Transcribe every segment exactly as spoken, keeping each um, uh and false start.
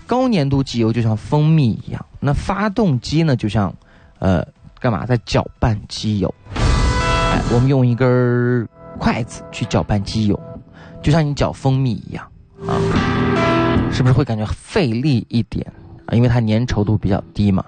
高粘度机油就像蜂蜜一样，那发动机呢就像呃干嘛在搅拌机油。哎，我们用一根筷子去搅拌机油，就像你搅蜂蜜一样啊，是不是会感觉费力一点啊？因为它粘稠度比较低嘛，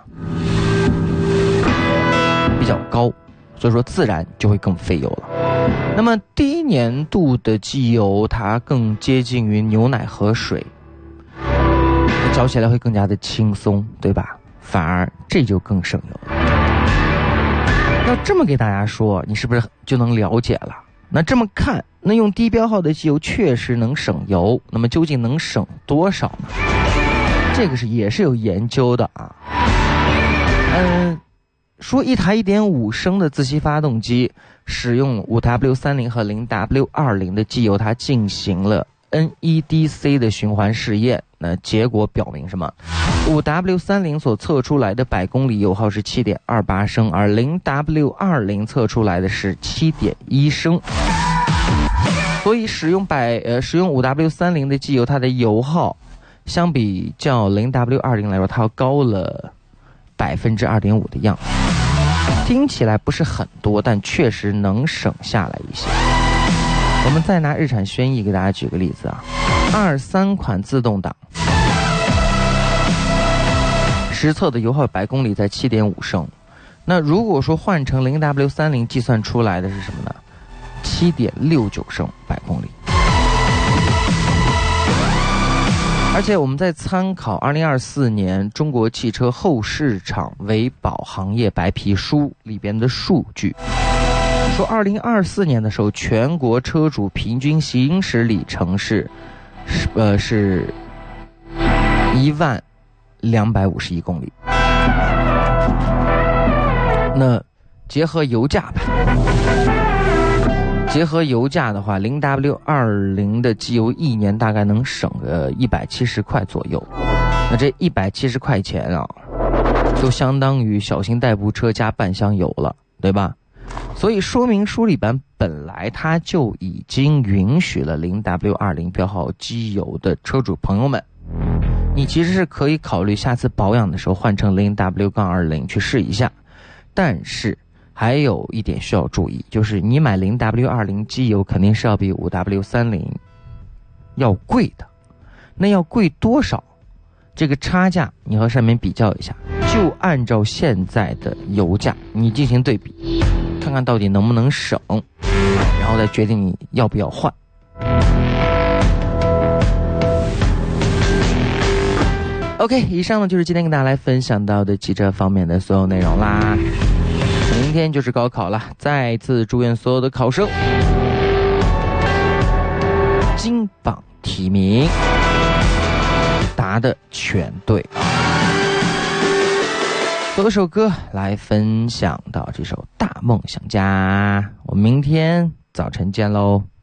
比较高，所以说自然就会更费油了。那么低粘度的机油它更接近于牛奶和水，搅起来会更加的轻松，对吧？反而这就更省油了。要这么给大家说，你是不是就能了解了？那这么看，那用低标号的机油确实能省油，那么究竟能省多少呢？这个是也是有研究的啊。嗯，说一台 一点五 升的自吸发动机使用 五 W 三零 和 零 W 二零 的机油，它进行了 N E D C 的循环试验，那结果表明什么？ 五 W 三零 所测出来的百公里油耗是 七点二八 升，而 零 W 二零 测出来的是 七点一 升。所以使用百呃使用 五 W 三零 的机油，它的油耗相比较 零 W 二零 来说，它要高了 百分之二点五 的样子。听起来不是很多，但确实能省下来一些。我们再拿日产轩逸给大家举个例子啊，二三款自动挡实测的油耗百公里在 七点五 升，那如果说换成 零 W 三零 计算出来的是什么呢？ 七点六九 升百公里。而且我们在参考二零二四年中国汽车后市场维保行业白皮书里边的数据，说二零二四年的时候，全国车主平均行驶里程是呃是一万两百五十一公里。那结合油价吧，结合油价的话， 零 W 二零 的机油一年大概能省个一百七十块左右。那这一百七十块钱啊，就相当于小型代步车加半箱油了，对吧？所以说明书里边本来它就已经允许了 零 W 二零 标号机油的车主朋友们，你其实是可以考虑下次保养的时候换成 零 W 二零 去试一下。但是还有一点需要注意，就是你买 零 W 二零 机油肯定是要比 五 W 三零 要贵的。那要贵多少？这个差价你和上面比较一下，就按照现在的油价你进行对比，看看到底能不能省，然后再决定你要不要换。OK， 以上呢就是今天跟大家来分享到的汽车方面的所有内容啦。明天就是高考了，再次祝愿所有的考生金榜题名，答的全对。播首歌来分享到这首《大梦想家》，我们明天早晨见喽。